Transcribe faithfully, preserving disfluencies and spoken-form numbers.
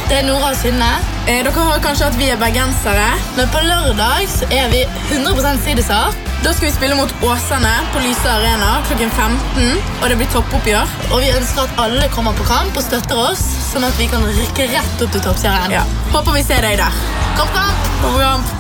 Det er Nora og Synne. Eh, dere hører kanskje at vi er bergensere. Men på lørdag så er vi hundre prosent sidesak. Da skal vi spille mot Åsane på Lyse Arena klokken femten, og det blir toppoppgjør. Og vi ønsker at alle kommer på kamp og støtter oss, sånn at vi kan rykke rett opp til toppserien. Ja. Håper vi ser deg der. Kamp, kamp! Kamp, kamp!